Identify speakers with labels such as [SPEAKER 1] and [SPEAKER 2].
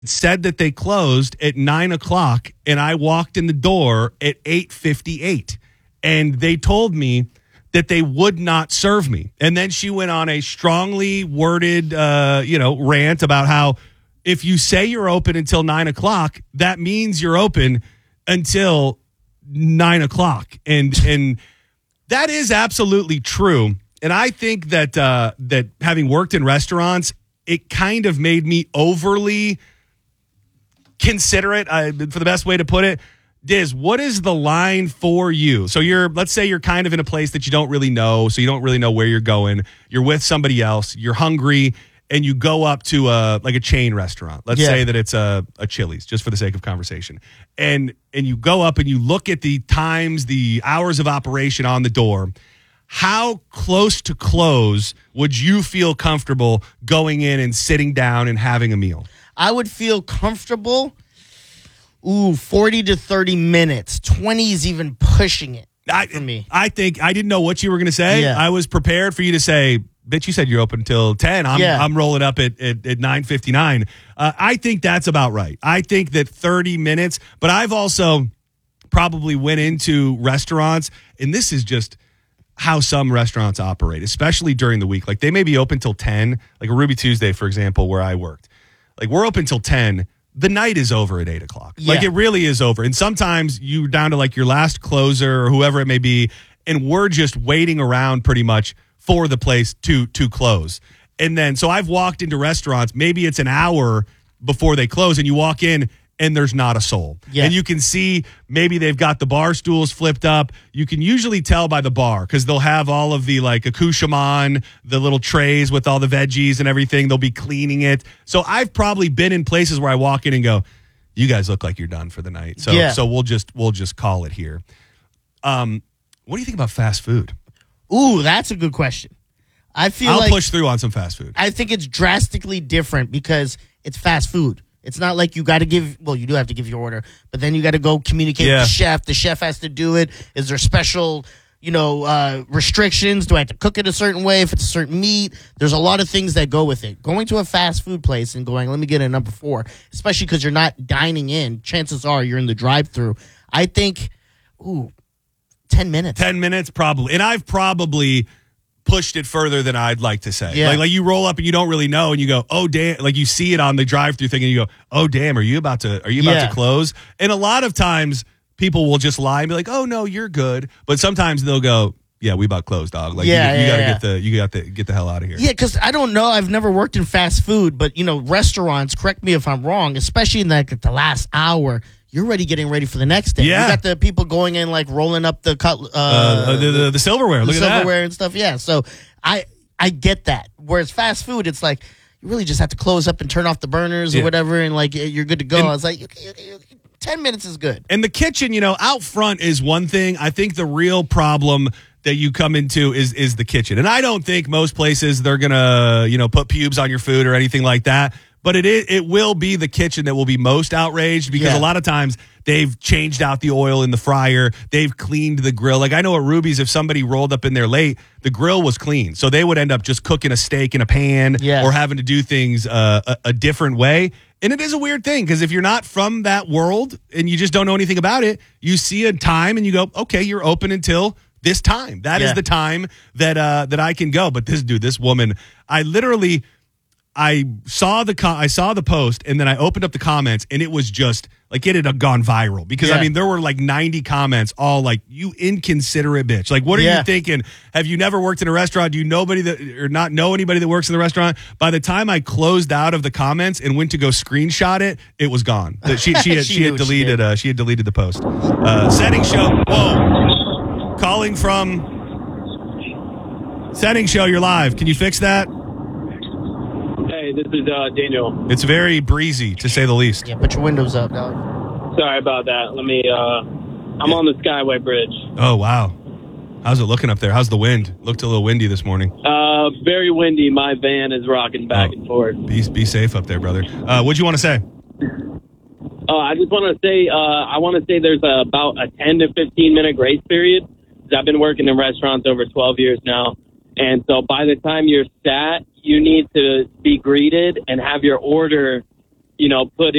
[SPEAKER 1] said that they closed at 9 o'clock, and I walked in the door at 8:58, and they told me that they would not serve me. And then she went on a strongly worded, rant about how if you say you're open until 9 o'clock, that means you're open until 9 o'clock. And that is absolutely true. And I think that that having worked in restaurants, it kind of made me overly considerate, for the best way to put it. Diz, what is the line for you? So let's say you're kind of in a place that you don't really know, so you don't really know where you're going. You're with somebody else, you're hungry, and you go up to a chain restaurant. Let's say that it's a Chili's, just for the sake of conversation. And you go up and you look at the times, the hours of operation on the door. How close to close would you feel comfortable going in and sitting down and having a meal?
[SPEAKER 2] I would feel comfortable, 40 to 30 minutes. 20 is even pushing it for me.
[SPEAKER 1] I think I didn't know what you were going to say.
[SPEAKER 2] Yeah.
[SPEAKER 1] I was prepared for you to say, bitch, you said you're open until 10. I'm rolling up at 9:59. I think that's about right. I think that 30 minutes, but I've also probably went into restaurants, and this is just how some restaurants operate, especially during the week. Like they may be open till 10, like a Ruby Tuesday, for example, where I worked. Like we're open till 10. The night is over at 8 o'clock.
[SPEAKER 2] Yeah.
[SPEAKER 1] Like it really is over. And sometimes you're down to like your last closer or whoever it may be, and we're just waiting around pretty much for the place to close. And then, so I've walked into restaurants, maybe it's an hour before they close, and you walk in and there's not a soul. Yeah. And you can see maybe they've got the bar stools flipped up. You can usually tell by the bar because they'll have all of the like accoutrement, the little trays with all the veggies and everything. They'll be cleaning it. So I've probably been in places where I walk in and go, you guys look like you're done for the night. So we'll just call it here. What do you think about fast food?
[SPEAKER 2] Ooh, that's a good question. I'll
[SPEAKER 1] push through on some fast food.
[SPEAKER 2] I think it's drastically different because it's fast food. It's not like you got to you do have to give your order, but then you got to go communicate with the chef. The chef has to do it. Is there special, restrictions? Do I have to cook it a certain way if it's a certain meat? There's a lot of things that go with it. Going to a fast food place and going, let me get a number 4, especially because you're not dining in. Chances are you're in the drive-thru. I think, 10 minutes.
[SPEAKER 1] 10 minutes, probably. And I've probably pushed it further than I'd like to say.
[SPEAKER 2] Yeah.
[SPEAKER 1] Like you roll up and you don't really know and you go, oh damn, like you see it on the drive-thru thing and you go, oh damn, are you about to close? And a lot of times people will just lie and be like, oh no, you're good. But sometimes they'll go, yeah, we about closed, dog. Like you got to get the hell out of here.
[SPEAKER 2] Yeah, because I don't know. I've never worked in fast food, but restaurants, correct me if I'm wrong, especially in the last hour, you're already getting ready for the next day.
[SPEAKER 1] Yeah.
[SPEAKER 2] You got the people going in, like, rolling up the
[SPEAKER 1] the silverware. Look at that.
[SPEAKER 2] Silverware and stuff, yeah. So I get that. Whereas fast food, it's like, you really just have to close up and turn off the burners or whatever, and, like, you're good to go. I was like, 10 minutes is good.
[SPEAKER 1] And the kitchen, out front is one thing. I think the real problem that you come into is the kitchen. And I don't think most places they're going to, put pubes on your food or anything like that. But it will be the kitchen that will be most outraged because a lot of times they've changed out the oil in the fryer. They've cleaned the grill. Like I know at Ruby's, if somebody rolled up in there late, the grill was clean. So they would end up just cooking a steak in a pan or having to do things a different way. And it is a weird thing because if you're not from that world and you just don't know anything about it, you see a time and you go, okay, you're open until this time. That is the time that I can go. But this woman, I saw the post and then I opened up the comments and it was just like it had gone viral because there were like 90 comments all like, you inconsiderate bitch. Like, what are you thinking? Have you never worked in a restaurant? Do you know not know anybody that works in the restaurant? By the time I closed out of the comments and went to go screenshot it, it was gone. She had deleted the post. Setting show. Whoa. Calling from Setting show. You're live. Can you fix that?
[SPEAKER 3] This is Daniel.
[SPEAKER 1] It's very breezy, to say the least.
[SPEAKER 2] Yeah, put your windows up, dog.
[SPEAKER 3] Sorry about that. Let me, I'm on the Skyway Bridge.
[SPEAKER 1] Oh, wow. How's it looking up there? How's the wind? Looked a little windy this morning.
[SPEAKER 3] Very windy. My van is rocking back and forth.
[SPEAKER 1] Be safe up there, brother. What'd you want to say?
[SPEAKER 3] I just want to say, there's about a 10 to 15 minute grace period. I've been working in restaurants over 12 years now. And so by the time you're sat, you need to be greeted and have your order, put